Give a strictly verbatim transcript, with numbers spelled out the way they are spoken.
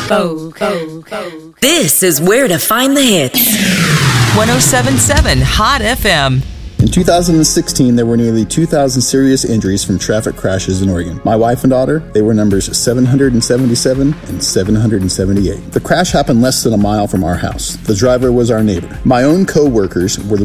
Vogue. Vogue. Vogue. This is where to find the hits. one oh seven point seven Hot F M. In two thousand sixteen, there were nearly two thousand serious injuries from traffic crashes in Oregon. My wife and daughter, they were numbers seven hundred seventy-seven and seven hundred seventy-eight. The crash happened less than a mile from our house. The driver was our neighbor. My own co-workers were the